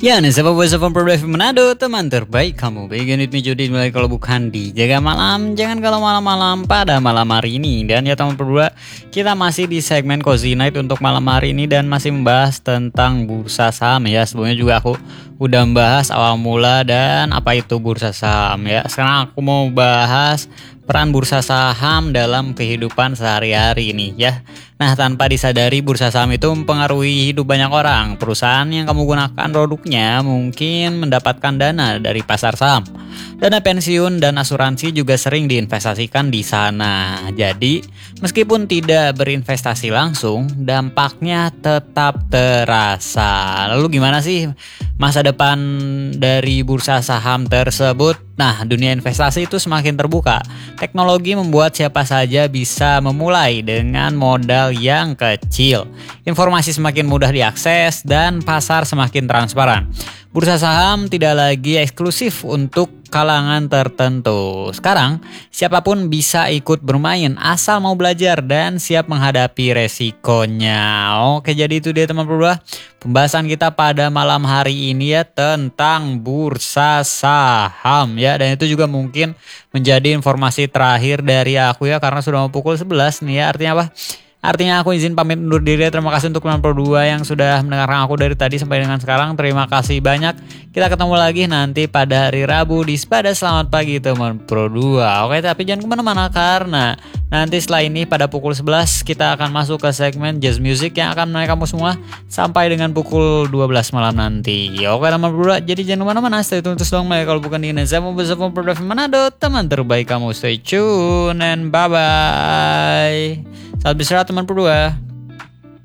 Ya, nih siapa voice of Production Manado, teman terbaik kamu. Bagian itu Jody mulai kalau bukan di jaga malam, jangan kalau malam-malam pada malam hari ini. Dan ya teman berdua, kita masih di segmen Cozy Night untuk malam hari ini dan masih membahas tentang bursa saham ya. Sebelumnya juga aku udah membahas awal mula dan apa itu bursa saham ya. Sekarang aku mau bahas peran bursa saham dalam kehidupan sehari-hari ini ya. Nah, tanpa disadari bursa saham itu mempengaruhi hidup banyak orang. Perusahaan yang kamu gunakan produknya mungkin mendapatkan dana dari pasar saham. Dana pensiun dan asuransi juga sering diinvestasikan di sana. Jadi, meskipun tidak berinvestasi langsung, dampaknya tetap terasa. Lalu gimana sih masa depan dari bursa saham tersebut? Nah, dunia investasi itu semakin terbuka. Teknologi membuat siapa saja bisa memulai dengan modal yang kecil. Informasi semakin mudah diakses dan pasar semakin transparan. Bursa saham tidak lagi eksklusif untuk kalangan tertentu. Sekarang, siapapun bisa ikut bermain asal mau belajar dan siap menghadapi resikonya. Oke, jadi itu dia teman berdua. Pembahasan kita pada malam hari ini ya tentang bursa saham ya. Dan itu juga mungkin menjadi informasi terakhir dari aku ya karena sudah mau pukul 11 nih ya. Artinya apa? Artinya aku izin pamit undur diri. Terima kasih untuk teman berdua yang sudah mendengarkan aku dari tadi sampai dengan sekarang. Terima kasih banyak. Kita ketemu lagi nanti pada hari Rabu di Sepada Selamat Pagi teman berdua. Oke, tapi jangan kemana-mana karena nanti setelah ini pada pukul 11 kita akan masuk ke segmen Jazz Music yang akan menarik kamu semua sampai dengan pukul 12 malam nanti. Oke teman berdua, jadi jangan kemana-mana, stay tune terus dong. Kalau bukan di Indonesia, mau bersama Production Manado, teman terbaik kamu. Stay tune and bye-bye. Salam beristirahat teman berdua.